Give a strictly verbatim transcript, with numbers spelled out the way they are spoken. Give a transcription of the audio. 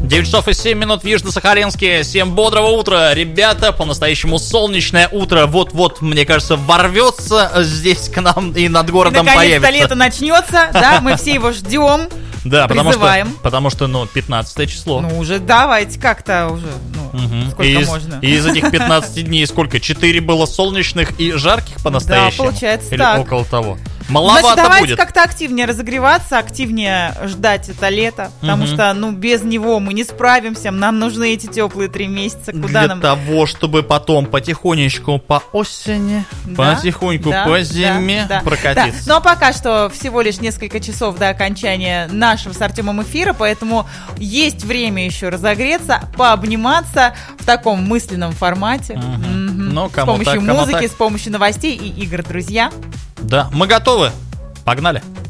девять часов и семь минут в Южно-Сахалинске. Всем бодрого утра, ребята. По-настоящему солнечное утро вот-вот, мне кажется, ворвется здесь к нам и над городом и появится. Наконец-то лето начнется, да, мы все его ждем. Да, потому что, призываем. потому что, ну, пятнадцатое число. Ну, уже давайте как-то уже, ну, Мгм. сколько И из, можно. и из этих пятнадцати дней сколько? четыре было солнечных и жарких по-настоящему? Да, получается Или так. около того? Значит, Маловато давайте будет. как-то активнее разогреваться, активнее ждать это лето, потому Мгм. что, ну, без него мы не справимся, нам нужны эти теплые три месяца, куда Для нам... того, чтобы потом потихонечку по осени, Да, потихоньку да, по зиме да, да, прокатиться. да. Ну а пока что всего лишь несколько часов до окончания нашего с Артемом эфира, поэтому есть время еще разогреться, пообниматься в таком мысленном формате. Мгм. Мгм. Ну, с кому помощью так, кому музыки, так. с помощью новостей и игр, друзья. Да, мы готовы. Погнали.